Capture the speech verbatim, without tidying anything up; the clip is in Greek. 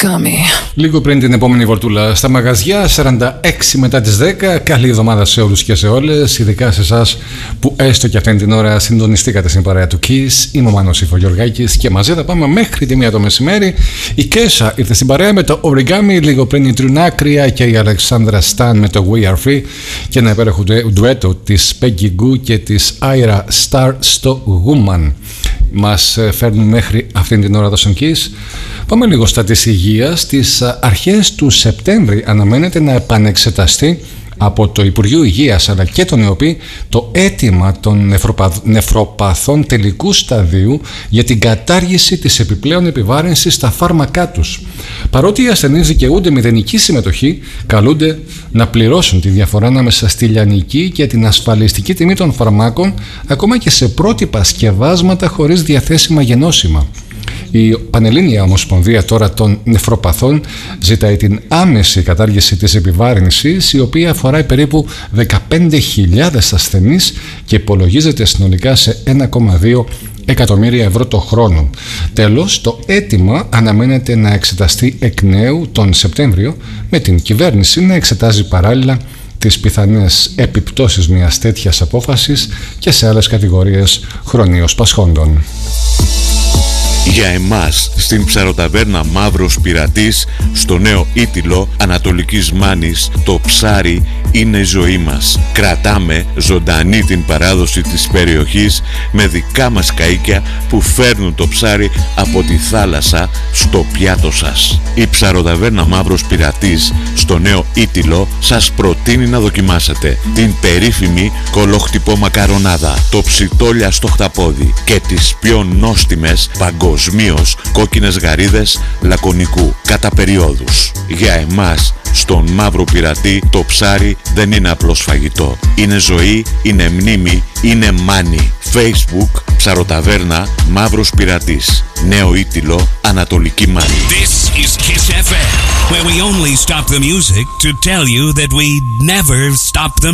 Λίγο πριν την επόμενη βολτούλα στα μαγαζιά, σαράντα έξι μετά τις δέκα. Καλή εβδομάδα σε όλους και σε όλες, ειδικά σε εσάς που έστω και αυτήν την ώρα συντονιστήκατε στην παρέα του Kiss. Είμαι ο Μάνος Ιφογεωργάκης και μαζί θα πάμε μέχρι τη μία το μεσημέρι. Η Κέσα ήρθε στην παρέα με το Origami, λίγο πριν η Τρινάκρια και η Αλεξάνδρα Σταν με το We Are Free και ένα υπέροχο ντουέτο της Peggy Gou και της Ira Star στο Woman. Μας φέρνουν μέχρι αυτήν την ώρα εδώ στον Kiss. Πάμε λίγο στα της υγείας. Στις αρχές του Σεπτέμβρη αναμένεται να επανεξεταστεί από το Υπουργείο Υγείας αλλά και τον ΕΟΠΗ το αίτημα των νευροπαθών τελικού σταδίου για την κατάργηση της επιπλέον επιβάρυνσης στα φάρμακά τους. Παρότι οι ασθενείς δικαιούνται μηδενική συμμετοχή, καλούνται να πληρώσουν τη διαφορά ανάμεσα στη λιανική και την ασφαλιστική τιμή των φαρμάκων, ακόμα και σε πρότυπα σκευάσματα χωρίς διαθέσιμα γενώσιμα. Η Πανελλήνια Ομοσπονδία τώρα των Νεφροπαθών ζητάει την άμεση κατάργηση της επιβάρυνσης, η οποία αφορά περίπου δεκαπέντε χιλιάδες ασθενείς και υπολογίζεται συνολικά σε ένα κόμμα δύο εκατομμύρια ευρώ το χρόνο. Τέλος, το αίτημα αναμένεται να εξεταστεί εκ νέου τον Σεπτέμβριο, με την κυβέρνηση να εξετάζει παράλληλα τις πιθανές επιπτώσεις μιας τέτοιας απόφασης και σε άλλες κατηγορίες χρονίως πασχόντων. Για εμάς στην ψαροταβέρνα Μαύρος Πειρατής στο νέο Ήτυλο Ανατολικής Μάνης το ψάρι είναι η ζωή μας. Κρατάμε ζωντανή την παράδοση της περιοχής με δικά μας καΐκια που φέρνουν το ψάρι από τη θάλασσα στο πιάτο σας. Η ψαροταβέρνα Μαύρος Πειρατής στο νέο Ήτυλο σας προτείνει να δοκιμάσετε την περίφημη κολοχτυπό μακαρονάδα, το ψιτόλια στο χταπόδι και τις πιο νόστιμες παγκοσμίως κόκκινες γαρίδες λακωνικού κατά περιόδους. Για εμάς στον Μαύρο Πειρατή το ψάρι δεν είναι απλώς φαγητό. Είναι ζωή, είναι μνήμη, είναι μάνι. Facebook ψαροταβέρνα Μαύρος Πειρατής. Νέο Ήτυλο Ανατολική Μάνη. This is Kiss εφ εμ, where we only stop the music to tell you that we never stop the